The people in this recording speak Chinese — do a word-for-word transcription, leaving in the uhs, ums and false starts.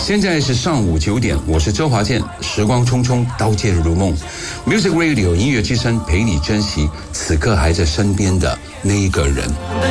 现在是上午九点，我是周华健，时光匆匆，刀剑如梦 ，Music Radio 音乐之声陪你珍惜此刻还在身边的那一个人。